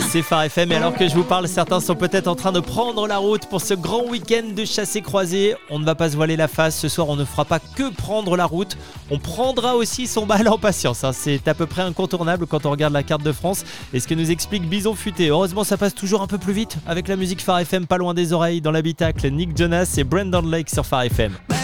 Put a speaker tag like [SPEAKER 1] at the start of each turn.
[SPEAKER 1] C'est Phare FM et alors que je vous parle, certains sont peut-être en train de prendre la route pour ce grand week-end de chassé-croisé. On ne va pas se voiler la face, ce soir on ne fera pas que prendre la route, on prendra aussi son bal en patience. C'est à peu près incontournable quand on regarde la carte de France et ce que nous explique Bison Futé. Heureusement ça passe toujours un peu plus vite avec la musique Phare FM pas loin des oreilles dans l'habitacle. Nick Jonas et Brandon Lake sur Phare FM.